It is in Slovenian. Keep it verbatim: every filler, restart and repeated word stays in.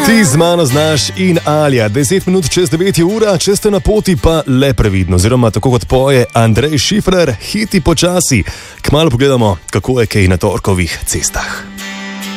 Ti z mano znaš in Alja. Deset minut čez devet je ura, če ste na poti, pa le previdno. Oziroma, tako kot poje Andrej Šifrer, hiti počasi. Kmalu pogledamo, kako je kaj na torkovih cestah.